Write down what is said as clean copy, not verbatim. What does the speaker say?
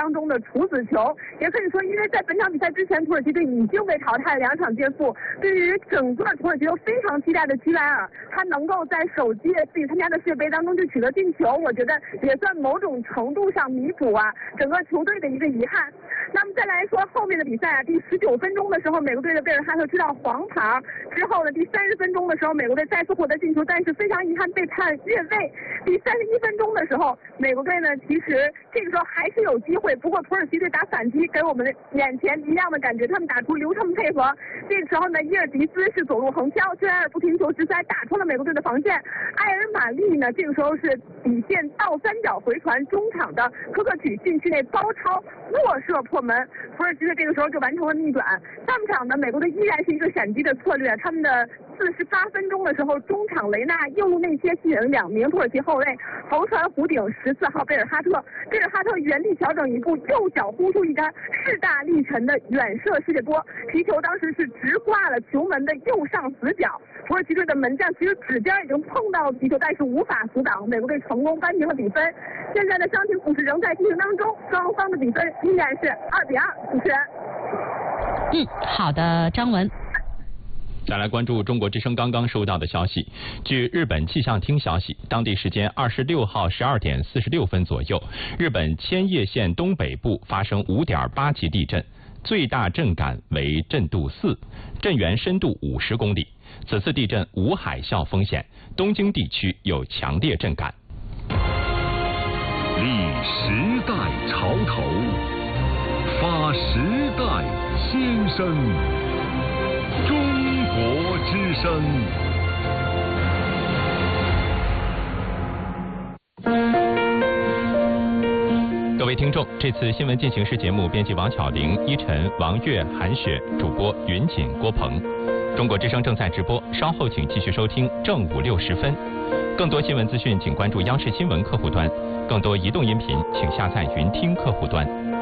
当中的处子球。也可以说，因为在本场比赛之前，土耳其队已经被淘汰2场皆负。对于整个土耳其都非常期待的基莱尔，他能够在首届自己参加的世界杯当中就取得进球，我觉得也算某种程度上弥补整个球队的一个遗憾。那么再来说后面的比赛第19分钟的时候，美国队的贝尔哈特吃到黄牌之后呢，第30分钟的时候，美国队再次获得进球，但是非常遗憾被判越位。第31分钟的时候，美国队呢其实这个时候还是有机会，不过土耳其队打反击给我们的眼前一样的感觉，他们打出流畅配合。这个时候呢，伊尔迪斯是走路横敲，基莱尔不停球直塞打穿了美国队的防线。埃尔马利呢这个时候是底线倒三角回传，中场的科克举禁区内包抄卧射破门，土耳其队这个时候就完成了逆转。上场呢，美国队依然是一个闪击的策略，他们的48分钟的时候，中场雷纳右路内切吸引2名土耳其后卫，头传弧顶14号贝尔哈特，贝尔哈特原地调整一步，右脚呼出一杆势大力沉的远射世界波，皮球当时是直挂了球门的右上死角。土耳其队的门将其实指尖已经碰到皮球，但是无法阻挡，美国队成功扳平了比分。现在的伤停补时仍在进行当中，双方的比分依然是2-2。主持人。 好的，张文。 再来关注中国之声刚刚收到的消息。据日本气象厅消息，当地时间26号12点46分左右，日本千叶县东北部发生5.8级地震，最大震感为震度4，震源深度50公里。此次地震无海啸风险，东京地区有强烈震感。 立时代潮头，发时代新声。中国之声。 各位听众，这次新闻进行时节目编辑王巧玲、依晨、王悦、韩雪，主播云锦、郭鹏。中国之声正在直播，稍后请继续收听正午6时分。更多新闻资讯，请关注央视新闻客户端；更多移动音频，请下载云听客户端。